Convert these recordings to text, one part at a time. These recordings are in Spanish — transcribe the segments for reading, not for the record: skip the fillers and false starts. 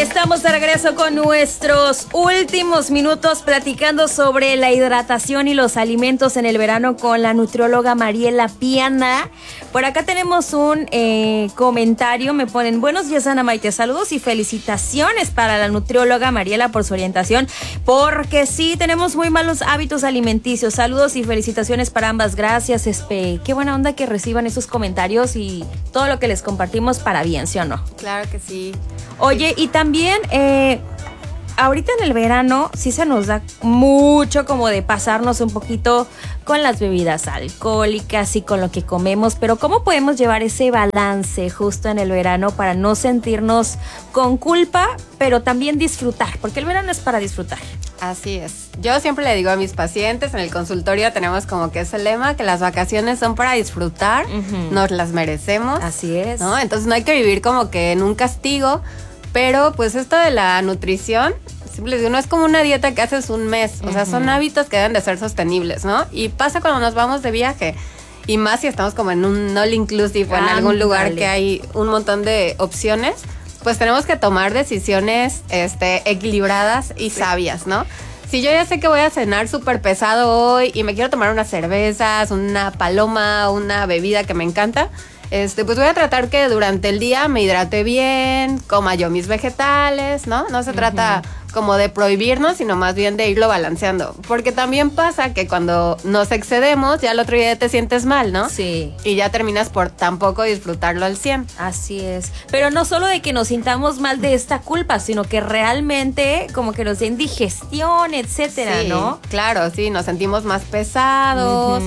Estamos de regreso con nuestros últimos minutos platicando sobre la hidratación y los alimentos en el verano con la nutrióloga Mariela Piana. Por acá tenemos un comentario, me ponen: buenos días, Ana Maite, saludos y felicitaciones para la nutrióloga Mariela por su orientación, porque sí, tenemos muy malos hábitos alimenticios. Saludos y felicitaciones para ambas, gracias, qué buena onda que reciban esos comentarios y todo lo que les compartimos para bien, ¿sí o no? Claro que sí. Oye, y también ahorita en el verano sí se nos da mucho como de pasarnos un poquito con las bebidas alcohólicas y con lo que comemos, pero ¿cómo podemos llevar ese balance justo en el verano para no sentirnos con culpa, pero también disfrutar? Porque el verano es para disfrutar. Así es. Yo siempre le digo a mis pacientes, en el consultorio tenemos como que ese lema, que las vacaciones son para disfrutar, nos las merecemos. Así es. ¿No? Entonces no hay que vivir como que en un castigo, pero pues esto de la nutrición, siempre les digo, no es como una dieta que haces un mes, o sea, son hábitos que deben de ser sostenibles, ¿no? Y pasa cuando nos vamos de viaje, y más si estamos como en un all inclusive o en algún lugar que hay un montón de opciones, pues tenemos que tomar decisiones equilibradas y sabias, ¿no? Si yo ya sé que voy a cenar súper pesado hoy y me quiero tomar unas cervezas, una paloma, una bebida que me encanta, pues voy a tratar que durante el día me hidrate bien, coma yo mis vegetales, ¿no? No se trata como de prohibirnos, sino más bien de irlo balanceando. Porque también pasa que cuando nos excedemos, ya el otro día te sientes mal, ¿no? Sí. Y ya terminas por tampoco disfrutarlo al 100. Así es. Pero no solo de que nos sintamos mal de esta culpa, sino que realmente como que nos den digestión, etcétera, sí, ¿no? Claro, sí, nos sentimos más pesados,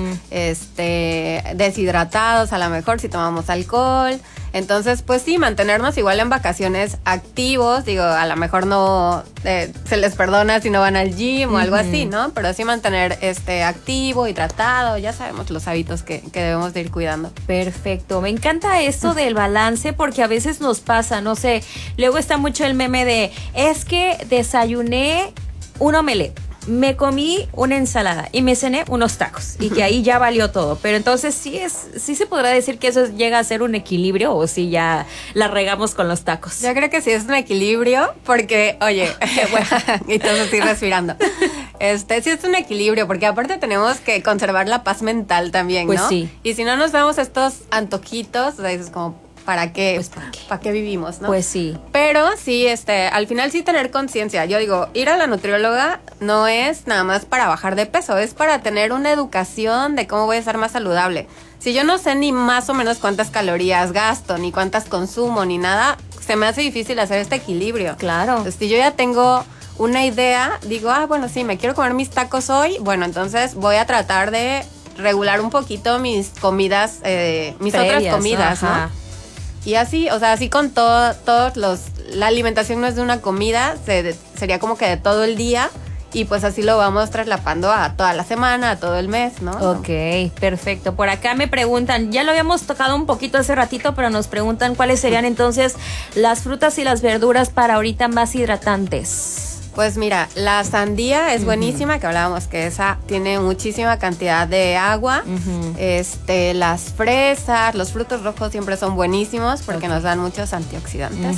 deshidratados a lo mejor si tomamos alcohol. Entonces, pues sí, mantenernos igual en vacaciones activos, digo, a lo mejor no se les perdona si no van al gym o algo así, ¿no? Pero sí mantener activo, hidratado, ya sabemos los hábitos que debemos de ir cuidando. Perfecto, me encanta esto del balance porque a veces nos pasa, no sé, luego está mucho el meme de, es que desayuné un omelette, me comí una ensalada y me cené unos tacos y que ahí ya valió todo. Pero entonces sí se podrá decir que eso llega a ser un equilibrio, o si ya la regamos con los tacos. Yo creo que sí es un equilibrio porque, oye, bueno, y todo estoy respirando. Sí es un equilibrio porque aparte tenemos que conservar la paz mental también, pues ¿no? Sí. Y si no nos damos estos antojitos, o sea, dices como, ¿para qué? Pues ¿para qué vivimos, no? Pues sí. Pero sí, al final sí tener conciencia. Yo digo, ir a la nutrióloga no es nada más para bajar de peso, es para tener una educación de cómo voy a estar más saludable. Si yo no sé ni más o menos cuántas calorías gasto, ni cuántas consumo, ni nada, se me hace difícil hacer este equilibrio. Claro. Entonces, si yo ya tengo una idea, digo, bueno, sí, me quiero comer mis tacos hoy, bueno, entonces voy a tratar de regular un poquito mis comidas, mis previas, otras comidas, ajá, ¿no? Y así, o sea, así con todos la alimentación no es de una comida, sería como que de todo el día, y pues así lo vamos traslapando a toda la semana, a todo el mes, ¿no? Ok, perfecto. Por acá me preguntan, ya lo habíamos tocado un poquito hace ratito, pero nos preguntan cuáles serían entonces las frutas y las verduras para ahorita más hidratantes. Pues mira, la sandía es buenísima, que hablábamos que esa tiene muchísima cantidad de agua. Las fresas, los frutos rojos siempre son buenísimos porque nos dan muchos antioxidantes.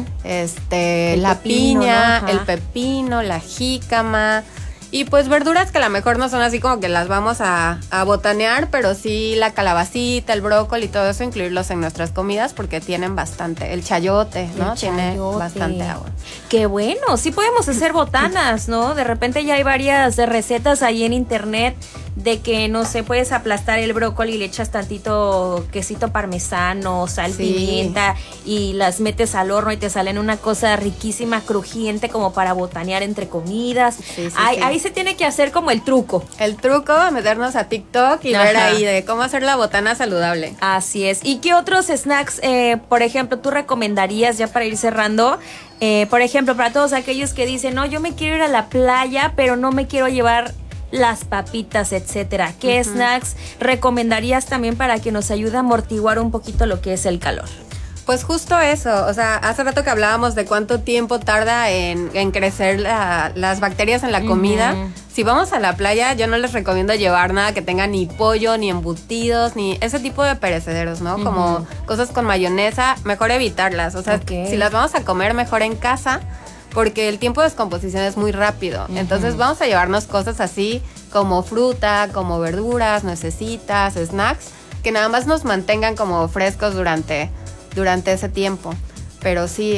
La piña, ¿no? El pepino, la jícama. Y pues verduras que a lo mejor no son así como que las vamos a botanear, pero sí la calabacita, el brócoli, todo eso, incluirlos en nuestras comidas porque tienen bastante. El chayote, ¿no? Tiene bastante agua. Qué bueno, sí podemos hacer botanas, ¿no? De repente ya hay varias recetas ahí en internet de que, no sé, puedes aplastar el brócoli y le echas tantito quesito parmesano, sal, pimienta, y las metes al horno y te salen una cosa riquísima, crujiente, como para botanear entre comidas. Ahí se tiene que hacer como el truco. El truco, meternos a TikTok y ver ahí de cómo hacer la botana saludable. Así es. ¿Y qué otros snacks, por ejemplo, tú recomendarías ya para ir cerrando? Por ejemplo, para todos aquellos que dicen, no, yo me quiero ir a la playa, pero no me quiero llevar las papitas, etcétera. ¿Qué snacks recomendarías también para que nos ayude a amortiguar un poquito lo que es el calor? Pues justo eso, o sea, hace rato que hablábamos de cuánto tiempo tarda en crecer las bacterias en la comida. Si vamos a la playa, yo no les recomiendo llevar nada que tenga ni pollo, ni embutidos, ni ese tipo de perecederos, ¿no? Como cosas con mayonesa, mejor evitarlas. O sea, si las vamos a comer, mejor en casa, porque el tiempo de descomposición es muy rápido. Entonces vamos a llevarnos cosas así como fruta, como verduras, nuecesitas, snacks, que nada más nos mantengan como frescos durante ese tiempo. Pero sí,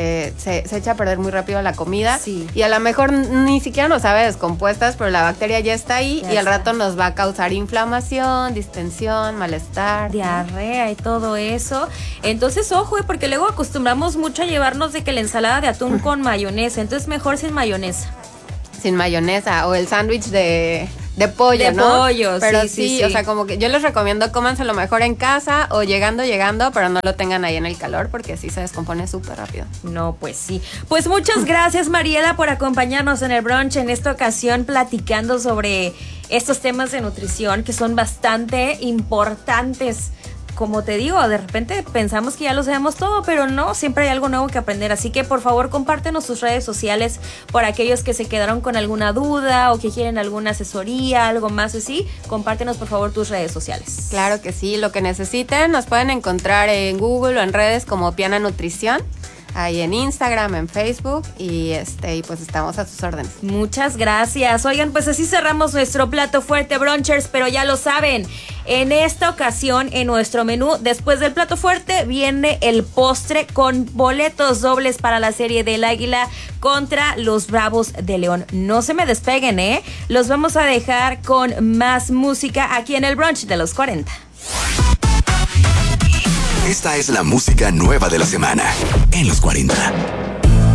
se echa a perder muy rápido la comida. Sí. Y a lo mejor ni siquiera nos sabe descompuestas, pero la bacteria ya está ahí y al rato nos va a causar inflamación, distensión, malestar. Diarrea y todo eso. Entonces, ojo, porque luego acostumbramos mucho a llevarnos de que la ensalada de atún con mayonesa. Entonces, mejor sin mayonesa. Sin mayonesa. O el sándwich de pollo, de ¿no? pollo, pero sí. O sea, como que yo les recomiendo cómanselo mejor en casa o llegando, pero no lo tengan ahí en el calor porque sí se descompone súper rápido. No, pues sí. Pues muchas gracias, Mariela, por acompañarnos en el brunch en esta ocasión platicando sobre estos temas de nutrición que son bastante importantes. Como te digo, de repente pensamos que ya lo sabemos todo, pero no, siempre hay algo nuevo que aprender. Así que por favor compártenos tus redes sociales por aquellos que se quedaron con alguna duda o que quieren alguna asesoría, algo más así. Compártenos por favor tus redes sociales. Claro que sí, lo que necesiten nos pueden encontrar en Google o en redes como Piana Nutrición. Ahí en Instagram, en Facebook y pues estamos a sus órdenes. Muchas gracias. Oigan, pues así cerramos nuestro plato fuerte, brunchers, pero ya lo saben, en esta ocasión en nuestro menú, después del plato fuerte, viene el postre con boletos dobles para la serie del Águila contra los Bravos de León. No se me despeguen, los vamos a dejar con más música aquí en el brunch de los 40. Esta es la música nueva de la semana en los 40.